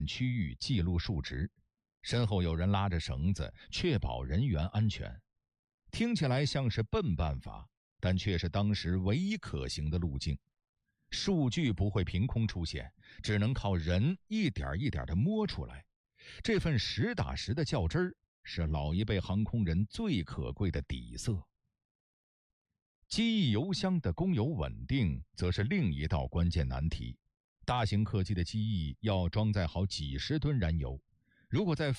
区域记录数值，身后有人拉着绳子，确保人员安全。听起来像是笨办法，但却是当时唯一可行的路径。数据不会凭空出现，只能靠人一点一点地摸出来。这份实打实的较真儿，是老一辈航空人最可贵的底色。机翼油箱的供油稳定，则是另一道关键难题。大型客机的机翼要装载好几十吨燃油，如果在